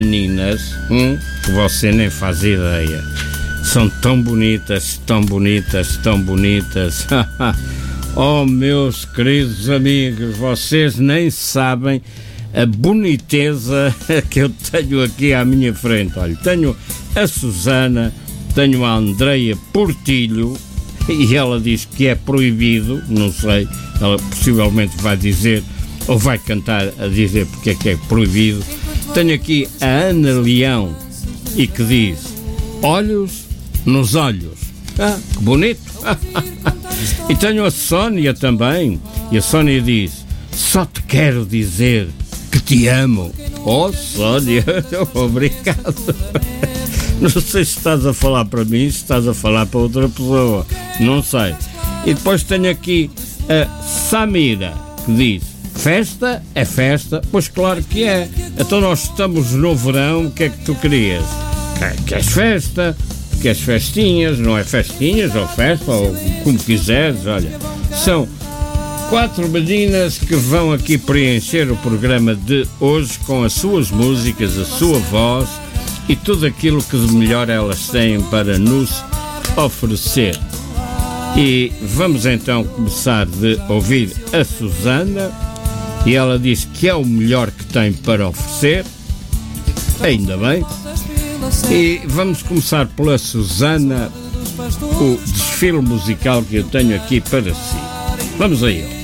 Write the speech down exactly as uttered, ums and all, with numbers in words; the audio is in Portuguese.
meninas, hum, que você nem faz ideia. São tão bonitas, tão bonitas, tão bonitas. Oh, meus queridos amigos, vocês nem sabem a boniteza que eu tenho aqui à minha frente. Olha, tenho a Susana, tenho a Andreia Portilho, e ela diz que é proibido, não sei, ela possivelmente vai dizer, ou vai cantar a dizer porque é que é proibido. Tenho aqui a Ana Leão, e que diz, olhos nos olhos. Ah, que bonito. E tenho a Sónia também, e a Sónia diz, só te quero dizer que te amo. Oh, Sónia, obrigado. Não sei se estás a falar para mim, se estás a falar para outra pessoa, não sei. E depois tenho aqui a Samira, que diz, festa é festa, pois claro que é. Então nós estamos no verão, o que é que tu querias? Queres festa? Queres festinhas? Não é festinhas, ou festa, ou como quiseres, olha. São quatro meninas que vão aqui preencher o programa de hoje com as suas músicas, a sua voz e tudo aquilo que de melhor elas têm para nos oferecer. E vamos então começar de ouvir a Susana, e ela diz que é o melhor que tem para oferecer, ainda bem. E vamos começar pela Susana, o desfile musical que eu tenho aqui para si. Vamos aí.